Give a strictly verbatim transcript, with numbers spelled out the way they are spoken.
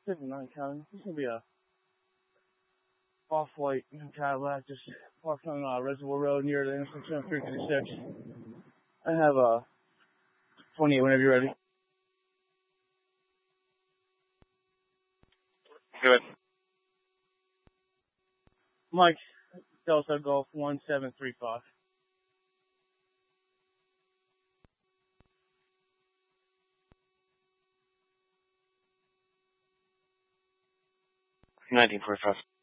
fifty-nine County. This will be a off-white Cadillac just parked on uh, Reservoir Road near the intersection of three fifty-six. I have a twenty-eight whenever you're ready. Good. Mike, Delta Golf one seven three five. nineteen forty-five.